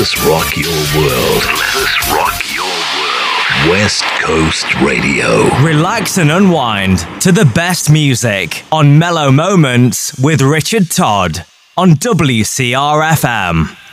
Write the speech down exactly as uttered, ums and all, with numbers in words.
Let's rock your world. Let us rock your world. West Coast Radio. Relax and unwind to the best music on Mellow Moments with Richard Todd on W C R F M.